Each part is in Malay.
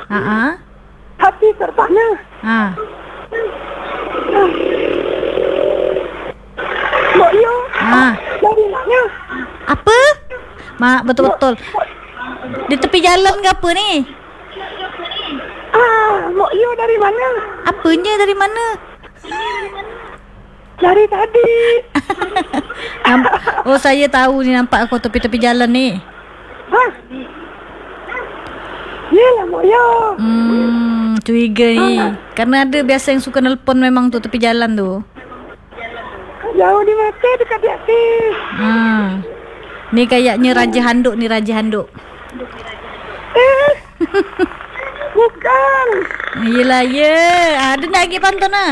Hati terpana. Mbok Yo. Dari mana? Apa? Mak, betul-betul. Di tepi jalan ke apa ni? Mbok Yo dari mana? Apanya dari mana? Dari tadi. Oh, saya tahu ni, nampak aku tepi-tepi jalan ni. Yelah Mbok Yo. Curiga ni. Karena ada biasa yang suka nelpon memang tu tepi jalan tu. Jauh di mata, dekat di hati. Ni kayaknya Raja Handuk ni, Raja Handuk. Bukan. Yelah, ya. Ada nak lagi pantun lah.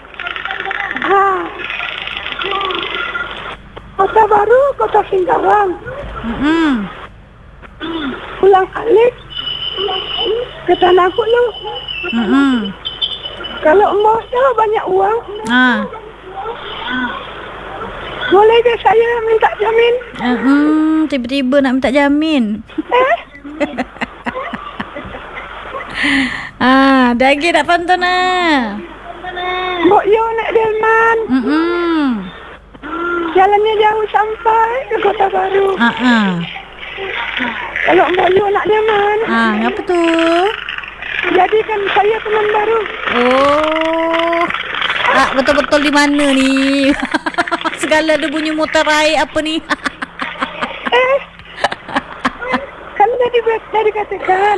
Kota Baru, Kota Singkawang. Pulang alik ke Tanah Kuno. Kalau Mbok Yo banyak uang, boleh ke saya minta jamin? Tiba-tiba nak minta jamin. Dah lagi nak pantun lah. Mbok Yo nak delman. Jalannya jauh sampai ke Kota Baru. Kalau Mbok Yo nak delman. Ngapa tu? Jadikan saya teman baru. Oh. Betul-betul di mana ni? Segala ada bunyi motor air apa ni? Kan tadi katakan.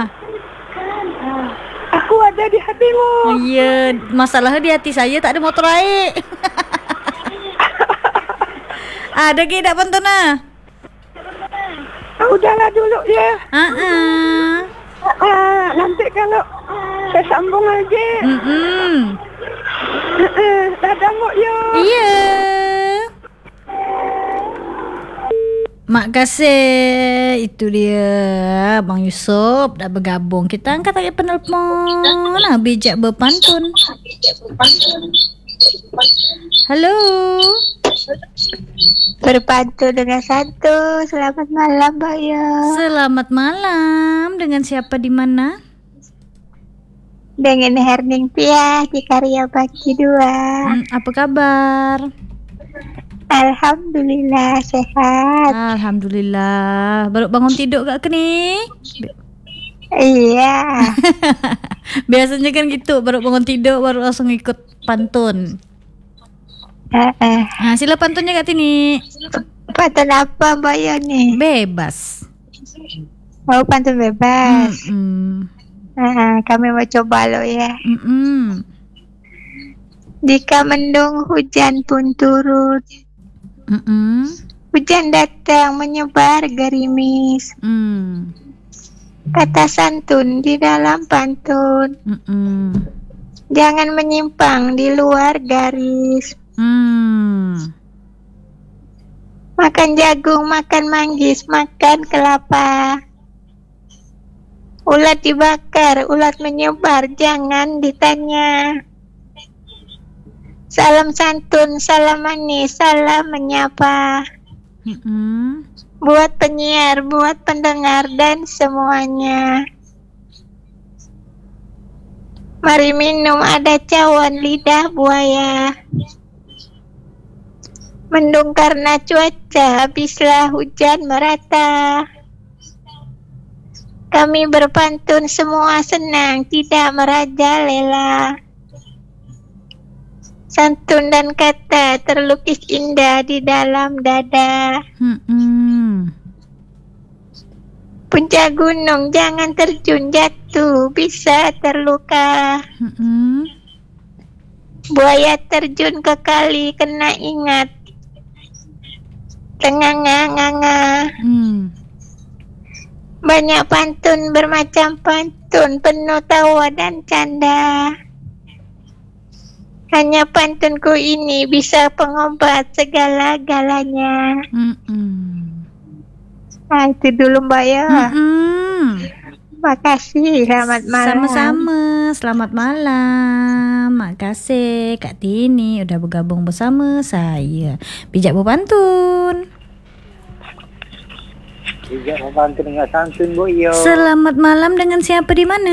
Aku ada di hatimu. Ya, masalahnya di hati saya tak ada motor air. Dah lagi tak pantun lah. Udahlah dulu ya. Nanti kalau saya sambung lagi. Dadah Mbok Yo. Iya. Mak kasih. Itu dia Abang Yusof dah bergabung. Kita angkat lagi penelpon. Bijak berpantun. Halo. Berpantun dengan satu. Selamat malam Mbak Yo. Selamat malam. Dengan siapa di mana? Dengan Herning Pia di Karya Bakti 2. Apa kabar? Alhamdulillah sehat. Alhamdulillah. Baru bangun tidur ke ni? Iya. Biasanya kan gitu, baru bangun tidur baru langsung ikut pantun. Sila pantunnya Kak Tini. Pantun apa Mbak Yo nih? Bebas. Mau pantun bebas. Kami mau coba lo ya. Jika mendung hujan pun turun. Hujan datang menyebar gerimis. Kata santun di dalam pantun. Jangan menyimpang di luar garis. Makan jagung, makan manggis, makan kelapa. Ulat dibakar, ulat menyebar, jangan ditanya. Salam santun, salam manis, salam menyapa. Buat penyiar, buat pendengar dan semuanya. Mari minum, ada cawan lidah buaya. Mendung karena cuaca, habislah hujan merata. Kami berpantun semua senang, tidak merajalela. Santun dan kata terlukis indah di dalam dada. Puncak gunung jangan terjun jatuh, bisa terluka. Buaya terjun ke kali kena ingat. Tenganga-nganga. Banyak pantun bermacam pantun, penuh tawa dan canda. Hanya pantunku ini bisa pengobat segala-galanya. Itu dulu Mbak Yo. Makasih, selamat malam. Sama-sama, selamat malam. Makasih Kak Tini udah bergabung bersama saya. Bijak berpantun. Bijak berpantun dengan santun Mbok Yo. Selamat malam, dengan siapa di mana?